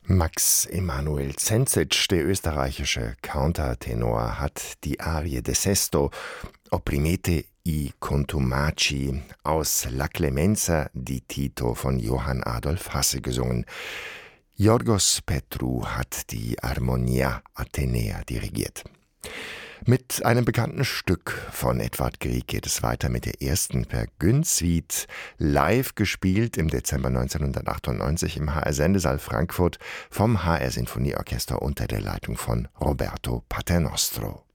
Max Emanuel Zenzic, der österreichische Countertenor, hat die Arie de Sesto Opprimete I contumaci aus La Clemenza di Tito von Johann Adolf Hasse gesungen. Yorgos Petru hat die Armonia Athenäa dirigiert. Mit einem bekannten Stück von Edvard Grieg geht es weiter mit der ersten Per Gynt-Suite, live gespielt im Dezember 1998 im HR-Sendesaal Frankfurt vom HR-Sinfonieorchester unter der Leitung von Roberto Paternostro.